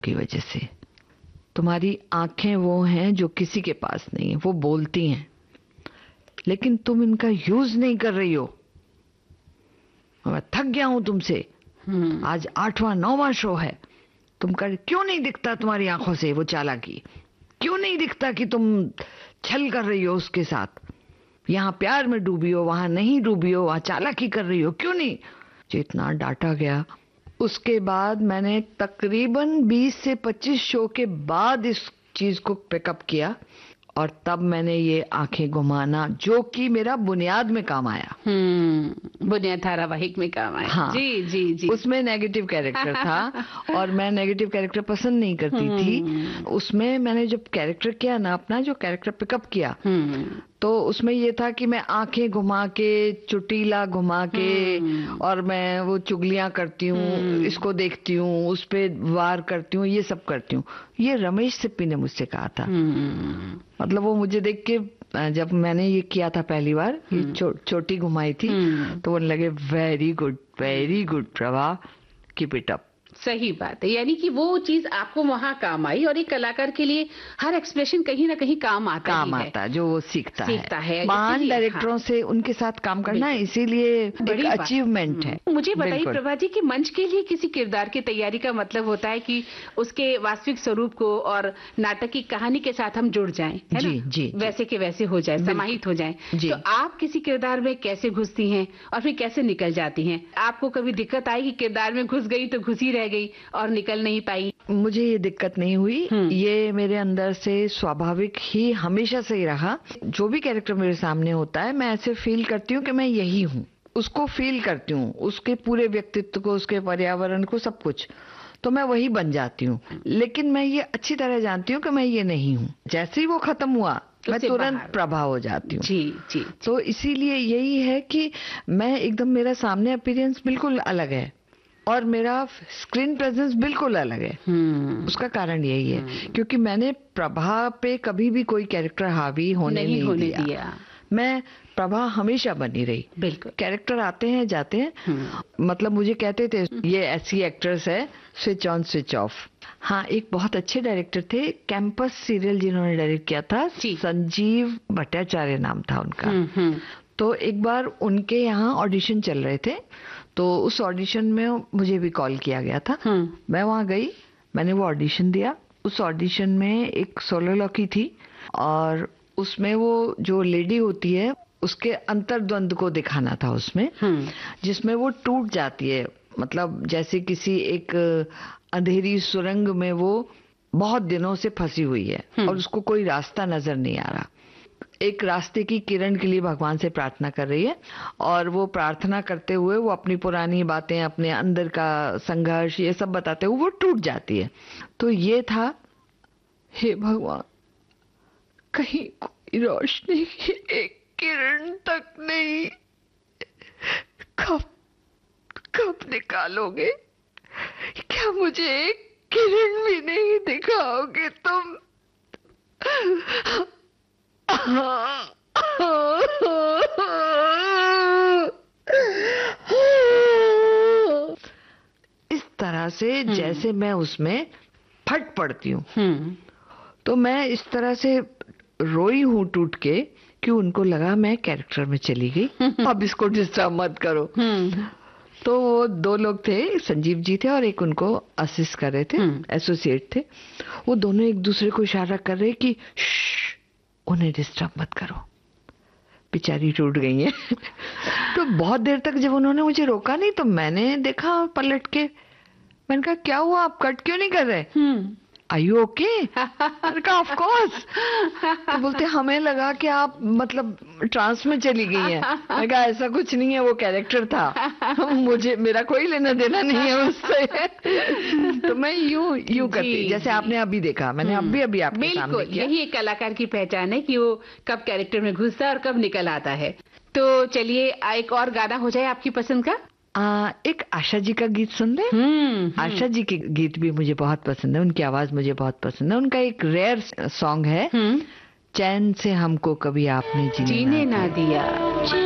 की वजह से। तुम्हारी आंखें वो हैं जो किसी के पास नहीं है, वो बोलती हैं, लेकिन तुम इनका यूज नहीं कर रही हो। मैं थक गया हूं तुमसे। आज 8वां 9वां शो है, तुम कर क्यों नहीं दिखता तुम्हारी आंखों से वो चालाकी? क्यों नहीं दिखता कि तुम छल कर रही हो उसके साथ? यहाँ प्यार में डूबी हो, वहां नहीं डूबी हो, वहां चालाकी कर रही हो, क्यों नहीं? जो इतना डांटा गया। उसके बाद मैंने तकरीबन 20 से 25 शो के बाद इस चीज को पिकअप किया, और तब मैंने ये आंखें घुमाना, जो कि मेरा बुनियाद में काम आया। बुनियाद धारावाहिक में काम आया। हाँ, जी जी जी। उसमें नेगेटिव कैरेक्टर था और मैं नेगेटिव कैरेक्टर पसंद नहीं करती थी। उसमें मैंने जब कैरेक्टर किया ना, अपना जो कैरेक्टर पिकअप किया, तो उसमें ये था कि मैं आंखें घुमा के, चुटीला घुमा के, और मैं वो चुगलियां करती हूँ, इसको देखती हूँ, उस पे वार करती हूँ, ये सब करती हूँ। ये रमेश सिप्पी ने मुझसे कहा था। मतलब वो मुझे देख के, जब मैंने ये किया था पहली बार, ये चोटी घुमाई थी, तो वो लगे very good Prabha, keep it up. सही बात है, यानी कि वो चीज आपको वहां काम आई, और एक कलाकार के लिए हर एक्सप्रेशन कहीं ना कहीं काम आता है जो वो सीखता है। महान डायरेक्टरों से उनके साथ काम करना इसीलिए एक अचीवमेंट है। मुझे बताइए प्रभा जी कि मंच के लिए किसी किरदार की तैयारी का मतलब होता है कि उसके वास्तविक स्वरूप को और नाटक की कहानी के साथ हम जुड़ जाएं, है ना? जी, वैसे के वैसे हो जाए, समाहित हो जाए। तो आप किसी किरदार में कैसे घुसती हैं और फिर कैसे निकल जाती हैं? आपको कभी दिक्कत आई कि किरदार में घुस गई तो घुसी रह गई और निकल नहीं पाई? मुझे ये दिक्कत नहीं हुई। ये मेरे अंदर से स्वाभाविक ही हमेशा से ही रहा। जो भी कैरेक्टर मेरे सामने होता है, मैं ऐसे फील करती हूँ कि मैं यही हूँ, उसको फील करती हूँ, उसके पूरे व्यक्तित्व को, उसके पर्यावरण को, सब कुछ, तो मैं वही बन जाती हूँ। लेकिन मैं ये अच्छी तरह जानती हूँ कि मैं ये नहीं हूँ। जैसे ही वो खत्म हुआ, मैं तुरंत प्रभा हो जाती हूँ। जी। तो इसीलिए यही है कि मैं एकदम, मेरा सामने अपीयरेंस बिल्कुल अलग है और मेरा स्क्रीन प्रेजेंस बिल्कुल अलग है। उसका कारण यही है क्योंकि मैंने प्रभा पे कभी भी कोई कैरेक्टर हावी होने नहीं दिया। मैं प्रभा हमेशा बनी रही। बिल्कुल। कैरेक्टर आते हैं जाते हैं। मतलब मुझे कहते थे ये ऐसी एक्ट्रेस है, स्विच ऑन स्विच ऑफ। हाँ, एक बहुत अच्छे डायरेक्टर थे, कैंपस सीरियल जिन्होंने डायरेक्ट किया था, संजीव भट्टाचार्य नाम था उनका। तो एक बार उनके यहाँ ऑडिशन चल रहे थे, तो उस ऑडिशन में मुझे भी कॉल किया गया था। मैं वहां गई, मैंने वो ऑडिशन दिया। उस ऑडिशन में एक सोलोलॉकी थी और उसमें वो जो लेडी होती है उसके अंतर्द्वंद को दिखाना था उसमें, जिसमें वो टूट जाती है। मतलब जैसे किसी एक अंधेरी सुरंग में वो बहुत दिनों से फंसी हुई है और उसको कोई रास्ता नजर नहीं आ रहा। एक रास्ते की किरण के लिए भगवान से प्रार्थना कर रही है और वो प्रार्थना करते हुए वो अपनी पुरानी बातें, अपने अंदर का संघर्ष, ये सब बताते हुए वो टूट जाती है। तो ये था, हे भगवान, कहीं कोई रोशनी की एक किरण तक नहीं, कब निकालोगे? क्या मुझे एक किरण भी नहीं दिखाओगे तुम? इस तरह से जैसे मैं उसमें फट पड़ती हूँ। तो मैं इस तरह से रोई हूँ टूट के कि उनको लगा मैं कैरेक्टर में चली गई। अब इसको डिस्टर्ब मत करो। तो वो दो लोग थे, संजीव जी थे और एक उनको असिस्ट कर रहे थे, एसोसिएट थे। वो दोनों एक दूसरे को इशारा कर रहे कि उन्हें डिस्टर्ब मत करो, बेचारी टूट गई है। तो बहुत देर तक जब उन्होंने मुझे रोका नहीं, तो मैंने देखा पलट के, मैंने कहा क्या हुआ, आप कट क्यों नहीं कर रहे? Are you okay? मैंने कहा ऑफ कोर्स। तो बोलते हमें लगा कि आप मतलब ट्रांस में चली गई हैं। मैंने कहा ऐसा कुछ नहीं है, वो कैरेक्टर था, मुझे मेरा कोई लेना देना नहीं है उससे। तो मैं यूं करती, जैसे आपने अभी देखा, मैंने अभी आपके सामने किया। यही एक कलाकार की पहचान है कि वो कब कैरेक्टर में घुसता है और कब निकल आता है। तो चलिए एक और गाना हो जाए आपकी पसंद का। एक आशा जी का गीत सुन ले। आशा जी के गीत भी मुझे बहुत पसंद है, उनकी आवाज मुझे बहुत पसंद है। उनका एक रेयर सॉन्ग है, चैन से हमको कभी आपने जीने ना दिया।